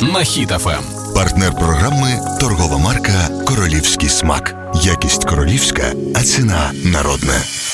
на Хіт FM. Партнер програми – торгова марка «Королівський смак». Якість королівська, а ціна народна.